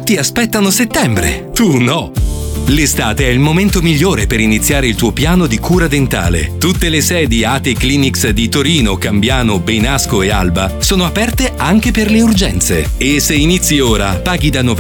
Tutti aspettano settembre, tu no! L'estate è il momento migliore per iniziare il tuo piano di cura dentale. Tutte le sedi ATE Clinics di Torino, Cambiano, Beinasco e Alba sono aperte anche per le urgenze. E se inizi ora, paghi da novembre